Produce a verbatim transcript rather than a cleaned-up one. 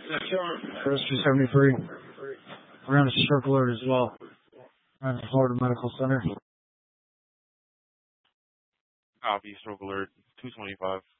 First two seventy-three. We're on a stroke alert as well. We're at the Florida Medical Center. Copy, stroke alert, two twenty-five.